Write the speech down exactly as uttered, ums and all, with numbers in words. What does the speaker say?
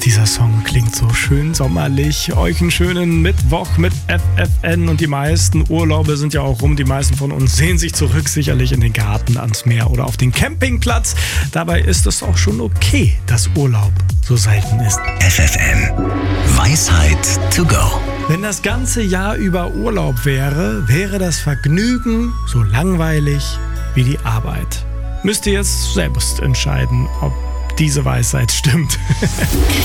dieser Song klingt so schön sommerlich. Euch einen schönen Mittwoch mit F F N und die meisten Urlaube sind ja auch rum. Die meisten von uns sehen sich zurück, sicherlich in den Garten, ans Meer oder auf den Campingplatz. Dabei ist es auch schon okay, dass Urlaub so selten ist. F F N Weisheit to go. Wenn das ganze Jahr über Urlaub wäre, wäre das Vergnügen so langweilig wie die Arbeit. Müsst ihr jetzt selbst entscheiden, ob diese Weisheit stimmt.